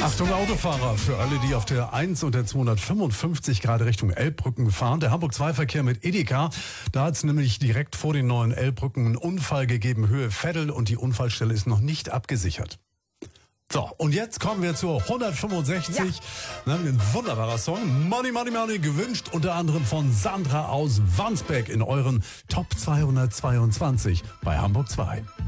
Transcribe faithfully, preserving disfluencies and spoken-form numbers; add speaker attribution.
Speaker 1: Achtung Autofahrer, für alle, die auf der eins und der zweihundertfünfundfünfzig gerade Richtung Elbbrücken fahren. Der Hamburg zwei Verkehr mit Edeka. Da hat es nämlich direkt vor den neuen Elbbrücken einen Unfall gegeben, Höhe Veddel, und die Unfallstelle ist noch nicht abgesichert. So, und jetzt kommen wir zur hundertfünfundsechzig. Ja. Ein wunderbarer Song. Money, Money, Money, gewünscht unter anderem von Sandra aus Wandsbek in euren Top zweihundertzweiundzwanzig bei Hamburg zwei.